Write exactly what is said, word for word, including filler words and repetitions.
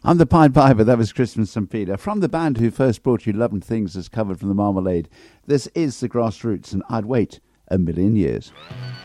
I'm the Pied Piper. That was Christmas Saint Peter. From the band who first brought you Love and Things as covered from the Marmalade, this is the Grassroots, and I'd wait a million years.